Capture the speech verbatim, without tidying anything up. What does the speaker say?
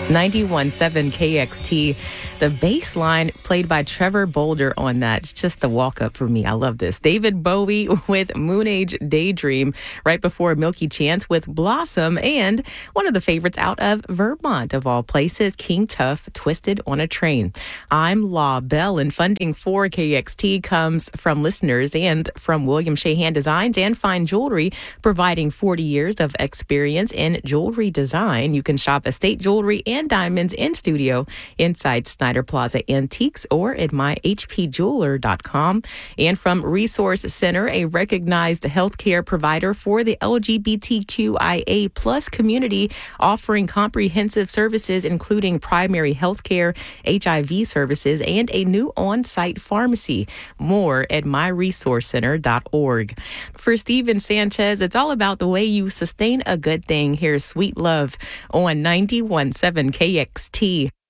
ninety-one point seven K X T. The bass line played by Trevor Bolder on that. It's just the walk up for me. I love this. David Bowie with Moon Age Daydream right before Milky Chance with Blossom, and one of the favorites out of Vermont of all places, King Tuff, Twisted on a Train. I'm La Belle, and funding for K X T comes from listeners and from William Shahan Designs and Fine Jewelry, providing forty years of experience in jewelry design. You can shop estate jewelry and diamonds in studio inside Snyder Plaza Antiques or at my h p jeweler dot com. And from Resource Center, a recognized healthcare provider for the L G B T Q I A plus community, offering comprehensive services including primary healthcare, H I V services, and a new on-site pharmacy. More at my resource center dot org. For Steven Sanchez, it's all about the way you sustain a good thing. Here's Sweet Love on ninety-one point seven K X T.